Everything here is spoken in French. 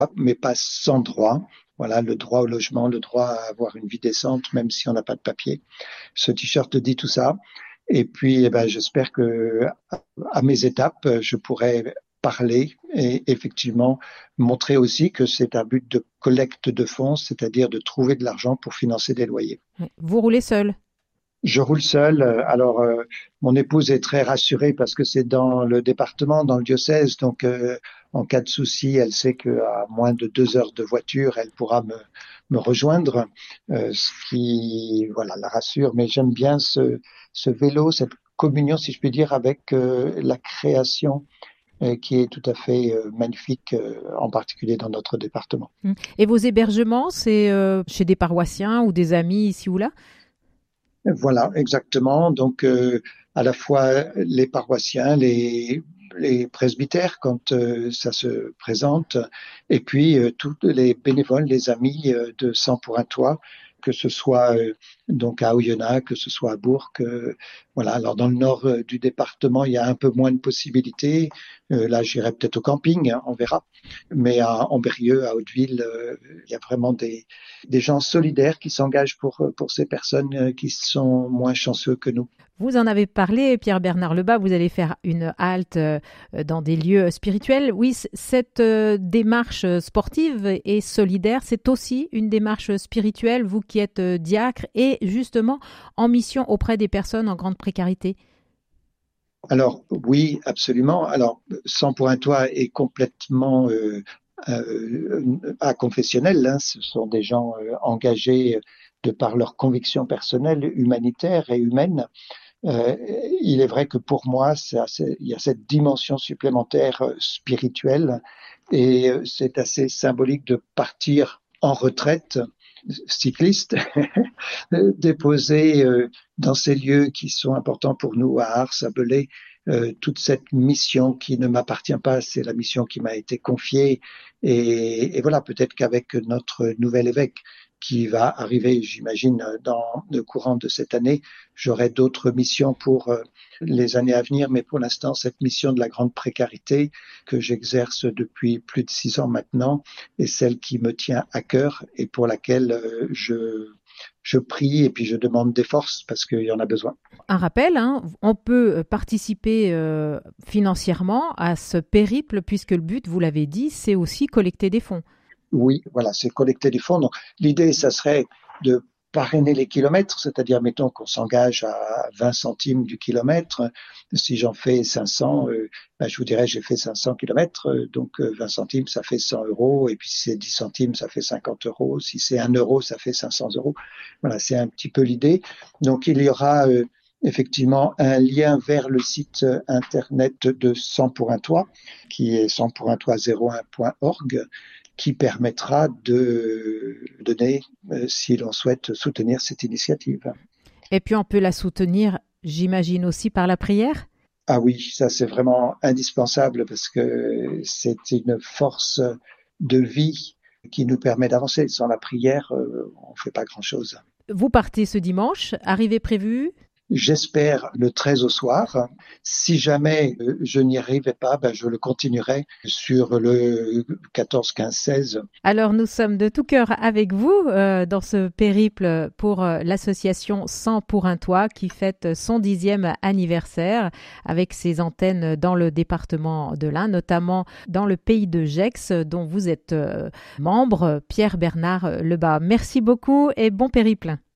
mais pas sans droit. Voilà, le droit au logement, le droit à avoir une vie décente, même si on n'a pas de papier. Ce t-shirt dit tout ça. Et puis, j'espère que à mes étapes, je pourrai parler et effectivement montrer aussi que c'est un but de collecte de fonds, c'est-à-dire de trouver de l'argent pour financer des loyers. Vous roulez seul? Je roule seul. Alors, mon épouse est très rassurée parce que c'est dans le département, dans le diocèse. Donc, en cas de souci, elle sait qu'à moins de 2 heures de voiture, elle pourra me rejoindre, ce qui, voilà, la rassure. Mais j'aime bien ce vélo, cette communion, si je puis dire, avec la création, qui est tout à fait magnifique, en particulier dans notre département. Mm. Et vos hébergements, c'est chez des paroissiens ou des amis ici ou là? Voilà, exactement. Donc, à la fois les paroissiens, les presbytères, quand ça se présente, et puis tous les bénévoles, les amis de Sang pour un toit, que ce soit donc à Oyonnax, que ce soit à Bourg. Voilà. Alors, dans le nord du département, il y a un peu moins de possibilités. Là, j'irai peut-être au camping, hein, on verra. Mais à Ambérieu, à Hauteville, il y a vraiment des gens solidaires qui s'engagent pour ces personnes qui sont moins chanceux que nous. Vous en avez parlé, Pierre-Bernard Lebas, vous allez faire une halte dans des lieux spirituels. Oui, cette démarche sportive et solidaire, c'est aussi une démarche spirituelle, vous qui êtes diacre et justement en mission auprès des personnes en grande précarité. Alors oui, absolument. Alors, Sang pour un toit est complètement aconfessionnel, hein. Ce sont des gens engagés de par leurs convictions personnelles, humanitaires et humaines. Euh, il est vrai que pour moi, il y a cette dimension supplémentaire spirituelle, et c'est assez symbolique de partir en retraite cycliste, déposer dans ces lieux qui sont importants pour nous, à Ars, à Belay, toute cette mission qui ne m'appartient pas, c'est la mission qui m'a été confiée. Et voilà, peut-être qu'avec notre nouvel évêque qui va arriver, j'imagine, dans le courant de cette année, j'aurai d'autres missions pour les années à venir, mais pour l'instant, cette mission de la grande précarité que j'exerce depuis plus de 6 ans maintenant est celle qui me tient à cœur et pour laquelle je prie et puis je demande des forces parce qu'il y en a besoin. Un rappel, hein, on peut participer financièrement à ce périple puisque le but, vous l'avez dit, c'est aussi collecter des fonds. Oui, voilà, c'est collecter des fonds. Donc, l'idée, ça serait de parrainer les kilomètres, c'est-à-dire, mettons qu'on s'engage à 20 centimes du kilomètre. Si j'en fais 500, je vous dirais, j'ai fait 500 kilomètres, donc 20 centimes, ça fait 100 euros, et puis si c'est 10 centimes, ça fait 50 euros. Si c'est 1 euro, ça fait 500 euros. Voilà, c'est un petit peu l'idée. Donc, il y aura effectivement un lien vers le site internet de Sang pour un toit, qui est sangpouruntoit01.org, qui permettra de donner, si l'on souhaite soutenir cette initiative. Et puis on peut la soutenir, j'imagine aussi par la prière. Ah oui, ça c'est vraiment indispensable parce que c'est une force de vie qui nous permet d'avancer. Sans la prière, on ne fait pas grand-chose. Vous partez ce dimanche, arrivée prévue. J'espère le 13 au soir. Si jamais je n'y arrivais pas, je le continuerai sur le 14, 15, 16. Alors nous sommes de tout cœur avec vous dans ce périple pour l'association Sang pour un toit qui fête son 10e anniversaire avec ses antennes dans le département de l'Ain, notamment dans le pays de Gex dont vous êtes membre, Pierre-Bernard Lebas. Merci beaucoup et bon périple.